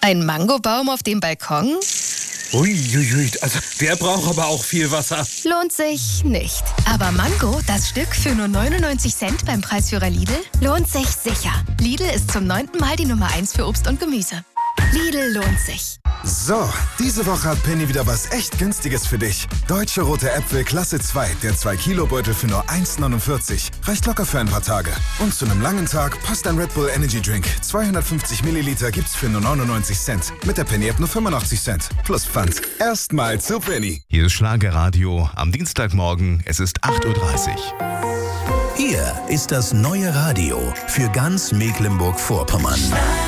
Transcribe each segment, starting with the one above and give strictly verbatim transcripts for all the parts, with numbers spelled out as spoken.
Ein Mangobaum auf dem Balkon? Uiuiui, also der braucht aber auch viel Wasser. Lohnt sich nicht. Aber Mango, das Stück für nur neunundneunzig Cent beim Preisführer Lidl, lohnt sich sicher. Lidl ist zum neunten Mal die Nummer eins für Obst und Gemüse. Lidl lohnt sich. So, diese Woche hat Penny wieder was echt Günstiges für dich. Deutsche rote Äpfel Klasse zwei, der zwei Kilo Beutel für nur eins neunundvierzig. Reicht locker für ein paar Tage. Und zu einem langen Tag passt ein Red Bull Energy Drink. zweihundertfünfzig Milliliter gibt's für nur neunundneunzig Cent. Mit der Penny-App nur fünfundachtzig Cent. Plus Pfand. Erstmal zu Penny. Hier ist Schlagerradio am Dienstagmorgen. Es ist acht Uhr dreißig. Hier ist das neue Radio für ganz Mecklenburg-Vorpommern.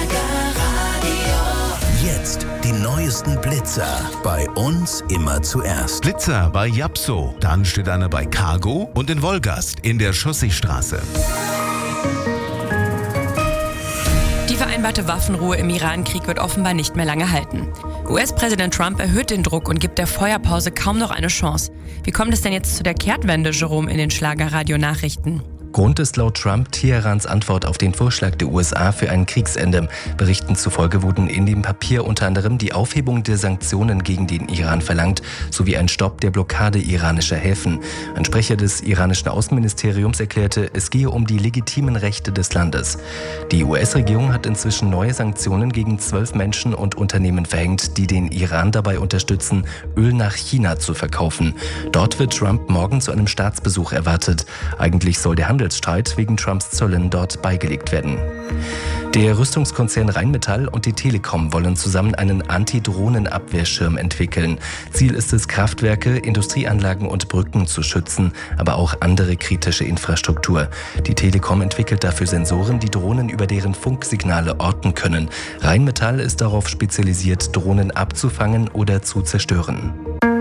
Jetzt die neuesten Blitzer. Bei uns immer zuerst. Blitzer bei Japso. Dann steht einer bei Cargo und in Wolgast in der Chausseestraße. Die vereinbarte Waffenruhe im Iran-Krieg wird offenbar nicht mehr lange halten. U S-Präsident Trump erhöht den Druck und gibt der Feuerpause kaum noch eine Chance. Wie kommt es denn jetzt zu der Kehrtwende, Jerome, in den Schlagerradio-Nachrichten? Grund ist laut Trump Teherans Antwort auf den Vorschlag der U S A für ein Kriegsende. Berichten zufolge wurden in dem Papier unter anderem die Aufhebung der Sanktionen gegen den Iran verlangt, sowie ein Stopp der Blockade iranischer Häfen. Ein Sprecher des iranischen Außenministeriums erklärte, es gehe um die legitimen Rechte des Landes. Die U S-Regierung hat inzwischen neue Sanktionen gegen zwölf Menschen und Unternehmen verhängt, die den Iran dabei unterstützen, Öl nach China zu verkaufen. Dort wird Trump morgen zu einem Staatsbesuch erwartet. Eigentlich soll der Handel Handelsstreit wegen Trumps Zöllen dort beigelegt werden. Der Rüstungskonzern Rheinmetall und die Telekom wollen zusammen einen Anti-Drohnen-Abwehrschirm entwickeln. Ziel ist es, Kraftwerke, Industrieanlagen und Brücken zu schützen, aber auch andere kritische Infrastruktur. Die Telekom entwickelt dafür Sensoren, die Drohnen über deren Funksignale orten können. Rheinmetall ist darauf spezialisiert, Drohnen abzufangen oder zu zerstören.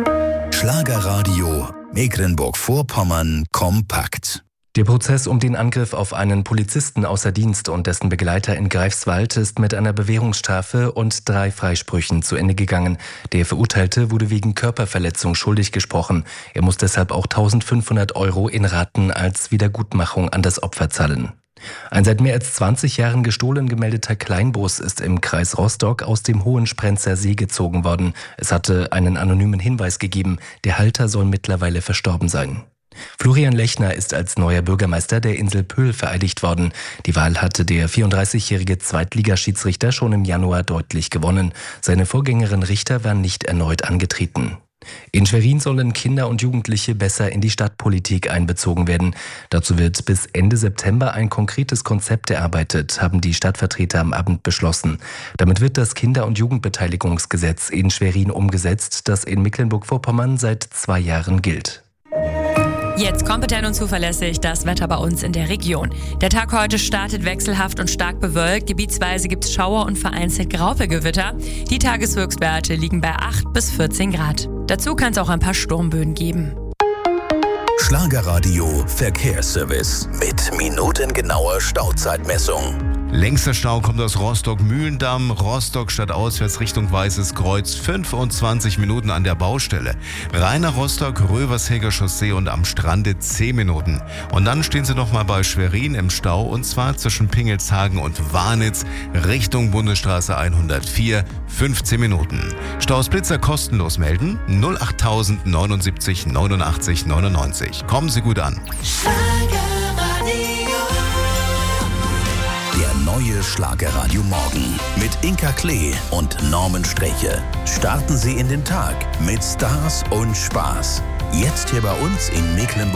Schlagerradio Mecklenburg-Vorpommern kompakt. Der Prozess um den Angriff auf einen Polizisten außer Dienst und dessen Begleiter in Greifswald ist mit einer Bewährungsstrafe und drei Freisprüchen zu Ende gegangen. Der Verurteilte wurde wegen Körperverletzung schuldig gesprochen. Er muss deshalb auch eintausendfünfhundert Euro in Raten als Wiedergutmachung an das Opfer zahlen. Ein seit mehr als zwanzig Jahren gestohlen gemeldeter Kleinbus ist im Kreis Rostock aus dem Hohensprenzer See gezogen worden. Es hatte einen anonymen Hinweis gegeben, der Halter soll mittlerweile verstorben sein. Florian Lechner ist als neuer Bürgermeister der Insel Pöhl vereidigt worden. Die Wahl hatte der vierunddreißigjährige Zweitligaschiedsrichter schon im Januar deutlich gewonnen. Seine Vorgängerin Richter war nicht erneut angetreten. In Schwerin sollen Kinder und Jugendliche besser in die Stadtpolitik einbezogen werden. Dazu wird bis Ende September ein konkretes Konzept erarbeitet, haben die Stadtvertreter am Abend beschlossen. Damit wird das Kinder- und Jugendbeteiligungsgesetz in Schwerin umgesetzt, das in Mecklenburg-Vorpommern seit zwei Jahren gilt. Jetzt kompetent und zuverlässig das Wetter bei uns in der Region. Der Tag heute startet wechselhaft und stark bewölkt. Gebietsweise gibt es Schauer und vereinzelt Graupelgewitter. Die Tageshöchstwerte liegen bei acht bis vierzehn Grad. Dazu kann es auch ein paar Sturmböen geben. Schlagerradio Verkehrsservice mit minutengenauer Stauzeitmessung. Längster Stau kommt aus Rostock-Mühlendamm, Rostock stadtauswärts Richtung Weißes Kreuz, fünfundzwanzig Minuten an der Baustelle. Rainer Rostock, Rövershäger Chaussee und am Strande zehn Minuten. Und dann stehen Sie nochmal bei Schwerin im Stau und zwar zwischen Pingelshagen und Warnitz Richtung Bundesstraße hundertvier, fünfzehn Minuten. Staus Blitzer kostenlos melden null acht null null neun sieben neunundachtzig neunundneunzig. Kommen Sie gut an. Der neue Schlagerradio Morgen mit Inka Klee und Norman Streche. Starten Sie in den Tag mit Stars und Spaß. Jetzt hier bei uns in Mecklenburg.